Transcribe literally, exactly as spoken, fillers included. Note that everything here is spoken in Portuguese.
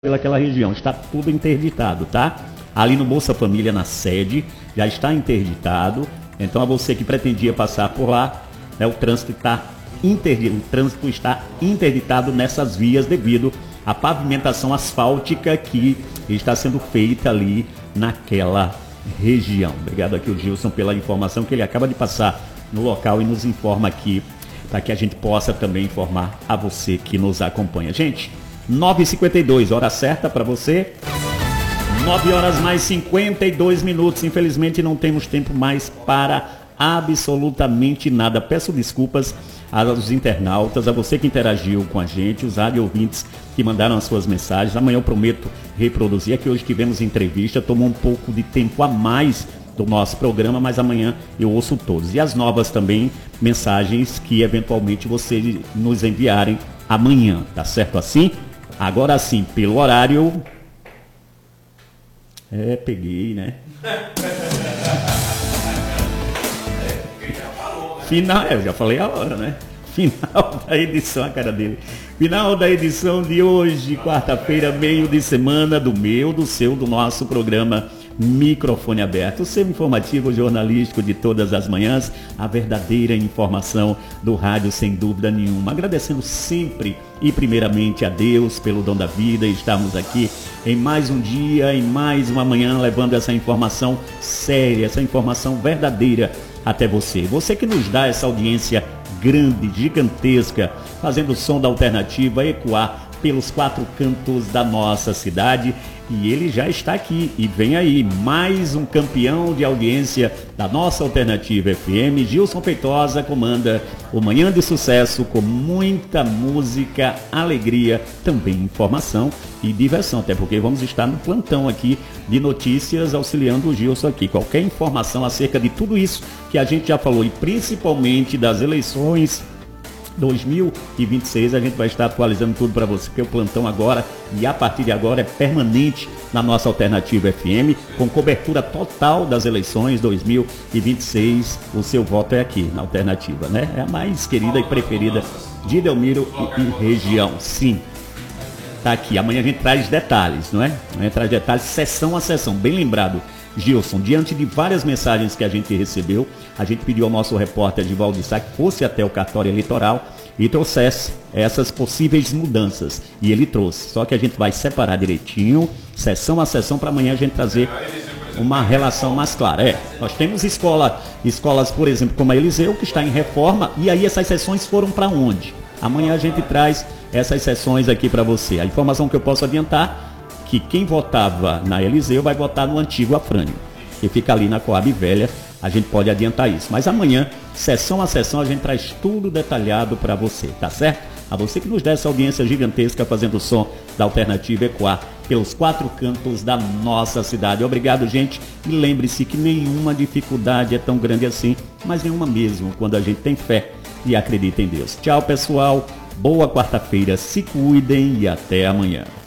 pelaquela região, está tudo interditado, tá? Ali no Bolsa Família, na sede, já está interditado. Então, a você que pretendia passar por lá, né, o trânsito está interditado, o trânsito está interditado nessas vias devido à pavimentação asfáltica que está sendo feita ali naquela região. Obrigado aqui o Gilson pela informação que ele acaba de passar no local e nos informa aqui, para que a gente possa também informar a você que nos acompanha. Gente, nove e cinquenta e dois, hora certa para você. nove horas mais cinquenta e dois minutos. Infelizmente não temos tempo mais para absolutamente nada. Peço desculpas aos internautas, a você que interagiu com a gente, os rádio ouvintes que mandaram as suas mensagens. Amanhã eu prometo reproduzir. Aqui hoje tivemos entrevista, tomou um pouco de tempo a mais do nosso programa, mas amanhã eu ouço todos. E as novas também, mensagens que eventualmente vocês nos enviarem amanhã, tá certo assim? Agora sim, pelo horário... É, peguei, né? Final, eu já falei a hora, né? Final da edição, a cara dele. Final da edição de hoje, quarta-feira, meio de semana, do meu, do seu, do nosso programa Microfone Aberto, o seu informativo jornalístico de todas as manhãs, a verdadeira informação do rádio, sem dúvida nenhuma. Agradecendo sempre e primeiramente a Deus pelo dom da vida, e estamos aqui em mais um dia, em mais uma manhã, levando essa informação séria, essa informação verdadeira até você. Você que nos dá essa audiência grande, gigantesca, fazendo o som da alternativa ecoar pelos quatro cantos da nossa cidade. E ele já está aqui, e vem aí, mais um campeão de audiência da nossa Alternativa F M. Gilson Feitosa comanda o Manhã de Sucesso com muita música, alegria, também informação e diversão, até porque vamos estar no plantão aqui de notícias auxiliando o Gilson aqui. Qualquer informação acerca de tudo isso que a gente já falou, e principalmente das eleições dois mil e vinte e seis, a gente vai estar atualizando tudo para você, porque o plantão agora e a partir de agora é permanente na nossa Alternativa F M, com cobertura total das eleições dois mil e vinte e seis. O seu voto é aqui na Alternativa, né? É a mais querida e preferida de Delmiro e, e região, sim. Tá aqui, amanhã a gente traz detalhes, não é? Amanhã traz detalhes, sessão a sessão, bem lembrado, Gilson. Diante de várias mensagens que a gente recebeu, a gente pediu ao nosso repórter Givaldo Sá que fosse até o cartório eleitoral e trouxesse essas possíveis mudanças. E ele trouxe, só que a gente vai separar direitinho, sessão a sessão, para amanhã a gente trazer uma relação mais clara. É, nós temos escola, escolas, por exemplo, como a Eliseu, que está em reforma, e aí essas sessões foram para onde? Amanhã a gente traz essas sessões aqui para você. A informação que eu posso adiantar, que quem votava na Eliseu vai votar no antigo Afrânio, que fica ali na Coab Velha. A gente pode adiantar isso. Mas amanhã, sessão a sessão, a gente traz tudo detalhado para você, tá certo? A você que nos dá essa audiência gigantesca, fazendo o som da Alternativa ecoar pelos quatro cantos da nossa cidade. Obrigado, gente. E lembre-se que nenhuma dificuldade é tão grande assim, mas nenhuma mesmo, quando a gente tem fé e acredita em Deus. Tchau, pessoal. Boa quarta-feira. Se cuidem e até amanhã.